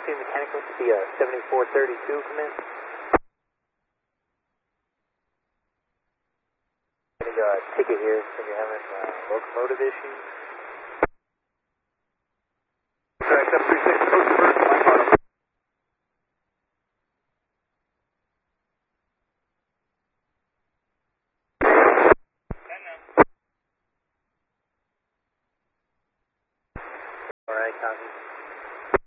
Tuesday Mechanical to the 7432, come in. Getting a ticket here, so you're having locomotive issues. Sorry, 736, post reverse, my bottom. Alright, copy.